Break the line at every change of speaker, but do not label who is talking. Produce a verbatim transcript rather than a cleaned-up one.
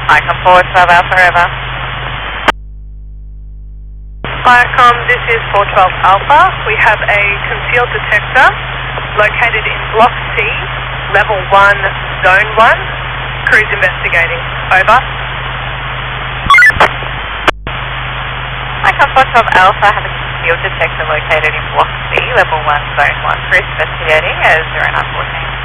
Icon four twelve Alpha, over.
Viacom, this is four twelve Alpha. We have a concealed detector located in Block C, Level one, Zone one. Crews investigating. Over.
Icon four twelve Alpha, have a concealed detector located in Block C, Level one, Zone one. Crews investigating as zero nine fourteen.